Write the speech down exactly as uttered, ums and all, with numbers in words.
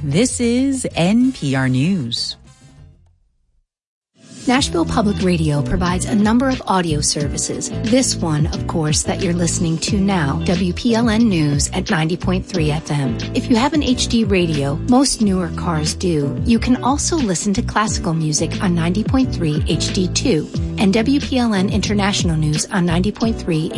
This is N P R News. Nashville Public Radio provides a number of audio services. This one, of course, that you're listening to now, W P L N News at ninety point three F M. If you have an H D radio, most newer cars do, you can also listen to classical music on ninety point three H D two and W P L N International News on ninety point three